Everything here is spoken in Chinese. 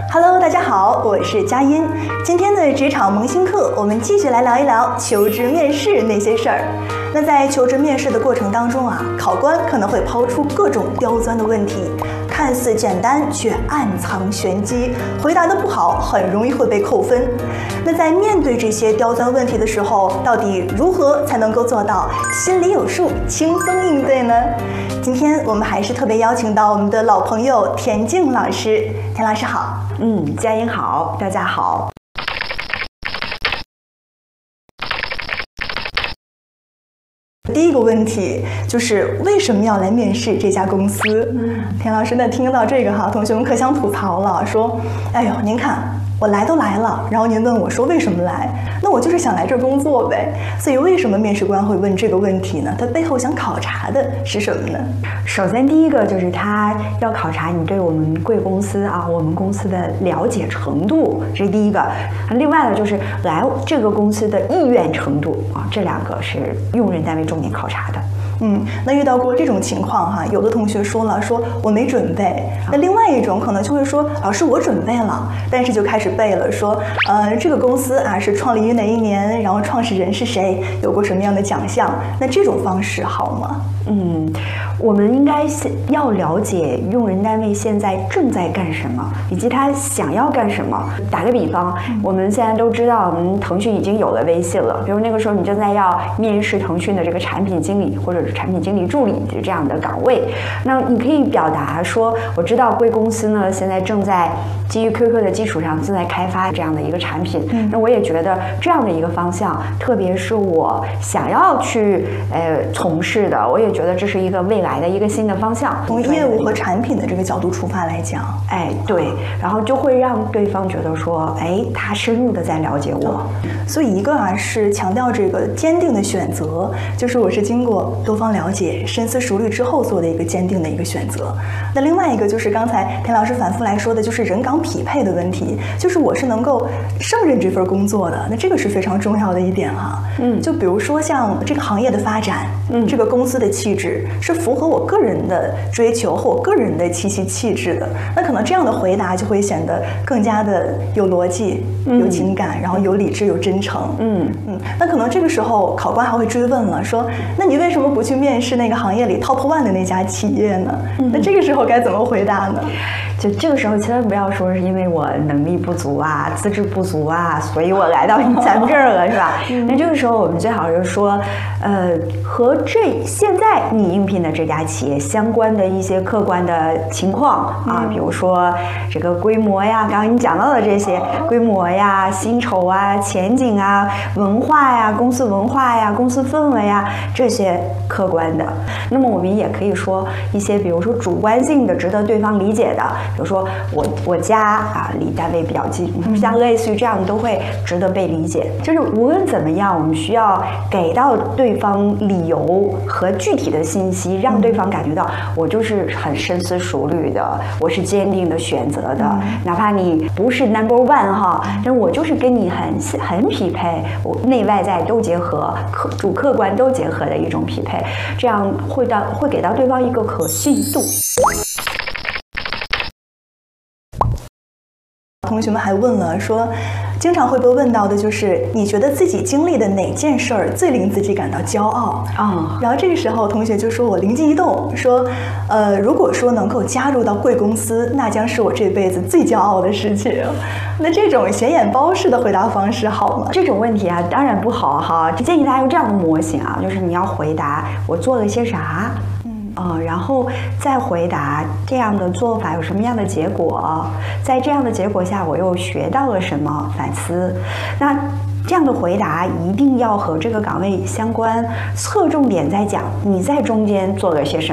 Hello， 大家好，我是佳音。今天的职场萌新课，我们继续来聊一聊求职面试那些事儿。那在求职面试的过程当中啊，考官可能会抛出各种刁钻的问题，看似简单却暗藏玄机，回答得不好很容易会被扣分。那在面对这些刁钻问题的时候，到底如何才能够做到心里有数，轻松应对呢？今天我们还是特别邀请到我们的老朋友田静老师。田老师好。 佳音好，大家好。 第一个问题就是为什么要来面试这家公司？田老师呢，听到这个哈，同学们可想吐槽了，说：“哎呦，您看我来都来了，然后您问我说为什么来？那我就是想来这儿工作呗。所以为什么面试官会问这个问题呢？他背后想考察的是什么呢？ 首先，第一个就是他要考察你对我们贵公司啊，我们公司的了解程度，这是第一个。另外呢，就是来这个公司的意愿程度啊，这两个是用人单位重点考察的。 那遇到过这种情况哈，有的同学说了，说我没准备。那另外一种可能就会说，老师我准备了，但是就开始背了，说这个公司啊是创立于哪一年，然后创始人是谁，有过什么样的奖项。那这种方式好吗？ 我们应该要了解用人单位现在正在干什么，以及他想要干什么。打个比方，我们现在都知道，我们腾讯已经有了微信了。比如那个时候你正在要面试腾讯的这个产品经理或者是产品经理助理这样的岗位，那你可以表达说，我知道贵公司呢现在正在基于 QQ 的基础上正在开发这样的一个产品。那我也觉得这样的一个方向，特别是我想要去从事的，我也觉得这是一个未来的一个新的方向。 从业务和产品的这个角度出发来讲， 对，然后就会让对方觉得说，他深入的在了解我。 所以一个是强调这个坚定的选择，就是我是经过多方了解、深思熟虑之后做的一个坚定的一个选择。那另外一个就是刚才田老师反复来说的，就是人岗匹配的问题，就是我是能够胜任这份工作的，那这个是非常重要的一点哈。就比如说像这个行业的发展，这个公司的气质是符合我个人的追求和我个人的气质的，那可能这样的回答就会显得更加的有逻辑、有情感，然后有理智、有真诚。那可能这个时候考官还会追问了，说那你为什么不去面试那个行业里 top 1的那家企业呢？那这个时候该怎么回答呢？ 就这个时候千万不要说是因为我能力不足啊、资质不足啊，所以我来到咱们这儿了，是吧？那这个时候我们最好是说，和现在你应聘的这家企业相关的一些客观的情况啊，比如说这个规模呀，刚刚你讲到的这些规模呀、薪酬啊、前景啊、文化呀、公司文化呀、公司氛围呀，这些客观的。那么我们也可以说一些，比如说主观性的、值得对方理解的，比如说我家啊离单位比较近，像类似于这样都会值得被理解。就是无论怎么样，我们需要给到对方理由和具体的信息，让对方感觉到我就是很深思熟虑的，我是坚定的选择的，哪怕你不是 1哈，但我就是跟你很匹配，我内外在都结合，主客观都结合的一种匹配，这样会给到对方一个可信度。 同学们还问了，说经常会被问到的就是你觉得自己经历的哪件事儿最令自己感到骄傲然后这个时候同学就说，我灵机一动说，如果说能够加入到贵公司，那将是我这辈子最骄傲的事情。那这种显眼包式的回答方式好吗？ 这种问题啊，当然不好哈。建议大家用这样的模型啊，就是你要回答我做了些啥。然后再回答这样的做法有什么样的结果，在这样的结果下我又学到了什么，反思。那这样的回答一定要和这个岗位相关，侧重点在讲你在中间做了些什